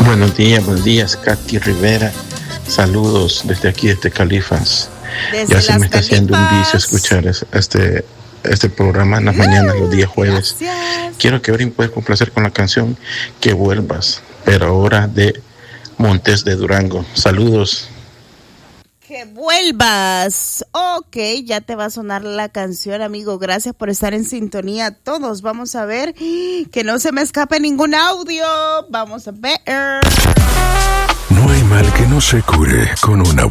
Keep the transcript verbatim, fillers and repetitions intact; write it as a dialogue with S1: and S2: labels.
S1: Buenos días, buenos días, Katy Rivera. Saludos desde aquí, desde Califas.
S2: Desde
S1: ya se
S2: las
S1: me está
S2: Califas.
S1: haciendo un vicio escuchar este, este programa en las uh, mañanas, los días jueves.
S2: Gracias.
S1: Quiero que Orin pueda complacer con la canción Que Vuelvas, pero ahora de Montes de Durango. Saludos.
S2: Que vuelvas. Ok, ya te va a sonar la canción, amigo. Gracias por estar en sintonía. Todos vamos a ver que no se me escape ningún audio. Vamos a ver.
S3: No hay mal que no se cure con una